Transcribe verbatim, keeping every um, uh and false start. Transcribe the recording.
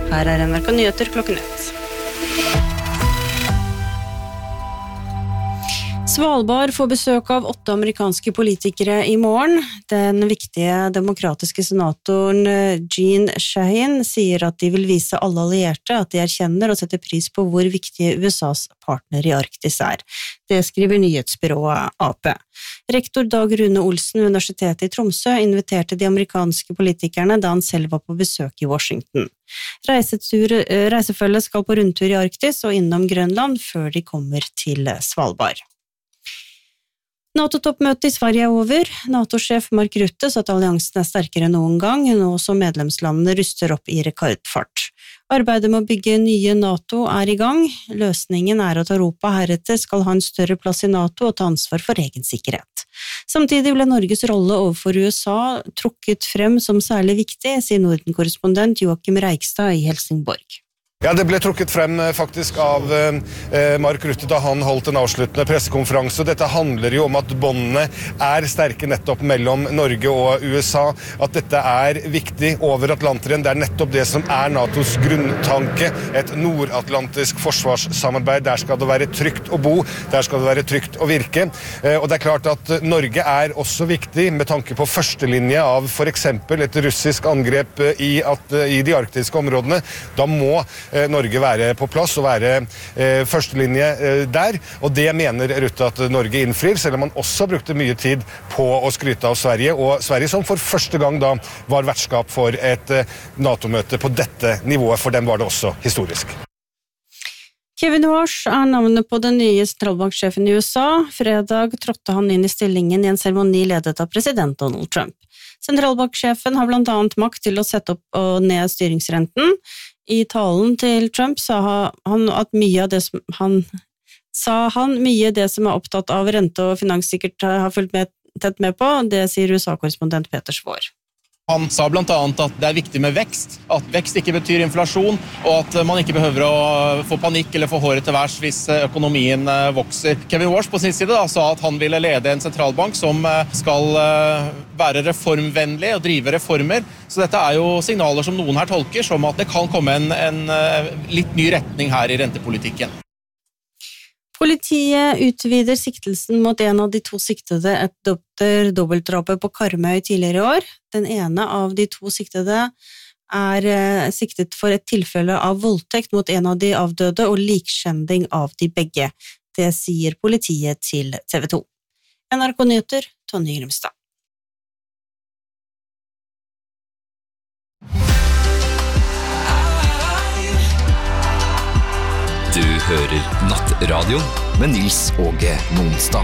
Her er N R K Nyheter klokken ett. Svalbard får besøk av åtte amerikanske politikere i morgen. Den viktige demokratiske senatoren Jeanne Shaheen sier at de vil vise alle allierte at de erkjenner og setter pris på hvor viktige U S A's partner i Arktis er. Det skriver nyhetsbyrået A P. Rektor Dag Rune Olsen ved Universitetet i Tromsø inviterte de amerikanske politikerne da han selv var på besøk i Washington. Reisetur, reisefølget skal på rundtur i Arktis og innom Grønland før de kommer til Svalbard. NATO-toppmøtet i Sverige er over. NATO-sjef Mark Rutte sa at alliansen er sterkere enn noen gang, nå som medlemslandene ruster opp i rekordfart. Arbeidet med å bygge nye NATO er i gang. Løsningen er at Europa heretter skal ha en større plass i NATO og ta ansvar for egen sikkerhet. Samtidig ble Norges rolle overfor U S A trukket frem som særlig viktig, sier Norden-korrespondent Joachim Reigstad i Helsingborg. Ja, det ble trukket frem faktisk av eh, Mark Rutte da han holdt en avsluttende pressekonferanse. Dette handler jo om at båndene er sterke nettopp mellom Norge og U S A. At dette er viktig over Atlanteren. Det er nettopp det som er NATOs grunntanke. Et nordatlantisk forsvarssamarbeid. Der skal det være trygt å bo. Der skal det være trygt å virke. Eh, og det er klart at Norge er også viktig med tanke på førstelinje av for eksempel et russisk angrep i, at, i de arktiske områdene. Da må Norge være på plass og være eh, førstelinje eh, der, og det mener Rutte at Norge innfrir, selv om man også brukte mye tid på å skryte av Sverige, og Sverige som for første gang da var vertskap for et eh, NATO-møte på dette nivået, for dem var det også historisk. Kevin Warsh er navnet på den nye sentralbanksjefen i U S A. Fredag trådte han inn i stillingen i en seremoni ledet av president Donald Trump. Sentralbanksjefen har blant annet makt til å sette opp og ned styringsrenten. I talen til Trump sa han at mye av det som han sa han mye det som er opptatt av rente og finans sikkert har fulgt med, tett med på, det sier U S A-korrespondent Peter Svår. Han sa blant annet at det er viktig med vekst, at vekst ikke betyr inflasjon, og at man ikke behøver å få panikk eller få håret til værs hvis økonomien vokser. Kevin Warsh på sin side da, sa at han ville lede en sentralbank som skal være reformvennlig og drive reformer, så dette er jo signaler som noen her tolker som at det kan komme en, en litt ny retning her i rentepolitikken. Politiet utvider siktelsen mot en av de to siktede etter dobbeltdrapet på Karmøy tidligere i år. Den ene av de to siktede er siktet for et tilfelle av voldtekt mot en av de avdøde og likskjending av de begge. Det sier politiet til T V to. N R K Nyheter, Tonje Grimstad. Du hører Nattradio med Nils Åge Nonstad.